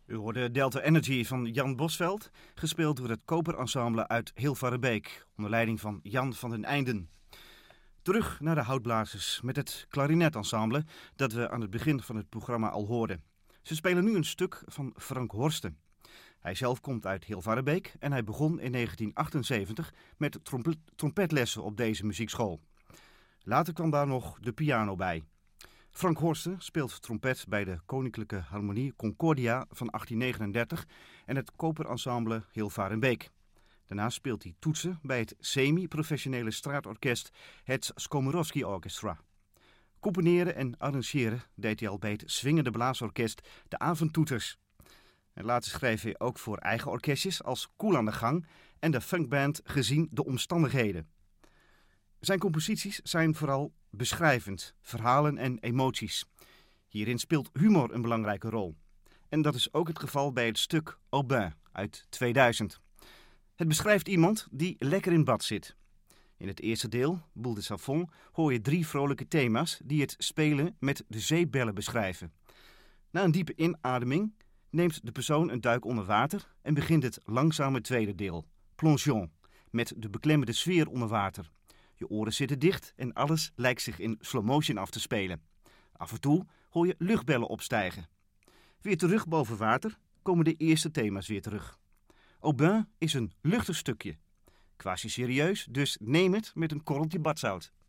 U hoorde Delta Energy van Jan Bosveld, gespeeld door het Koperensemble uit Hilvarenbeek, onder leiding van Jan van den Einden. Terug naar de houtblazers met het klarinetensemble dat we aan het begin van het programma al hoorden. Ze spelen nu een stuk van Frank Horsten. Hij zelf komt uit Hilvarenbeek en hij begon in 1978 met trompetlessen op deze muziekschool. Later kwam daar nog de piano bij. Frank Horsten speelt trompet bij de Koninklijke Harmonie Concordia van 1839 en het Koperensemble Hilvarenbeek. Daarna speelt hij toetsen bij het semi-professionele straatorkest het Skomorowski Orchestra. Componeren en arrangeren deed hij al bij het swingende blaasorkest de Avondtoeters. En later schreef hij ook voor eigen orkestjes als Koel aan de Gang en de funkband Gezien de Omstandigheden. Zijn composities zijn vooral beschrijvend, verhalen en emoties. Hierin speelt humor een belangrijke rol. En dat is ook het geval bij het stuk Aubin uit 2000. Het beschrijft iemand die lekker in bad zit. In het eerste deel, Boule de Savon, hoor je 3 vrolijke thema's die het spelen met de zeebellen beschrijven. Na een diepe inademing neemt de persoon een duik onder water en begint het langzame tweede deel, Plongeon, met de beklemmende sfeer onder water. Je oren zitten dicht en alles lijkt zich in slow motion af te spelen. Af en toe hoor je luchtbellen opstijgen. Weer terug boven water komen de eerste thema's weer terug. Aubin is een luchtig stukje. Quasi serieus, dus neem het met een korreltje badzout.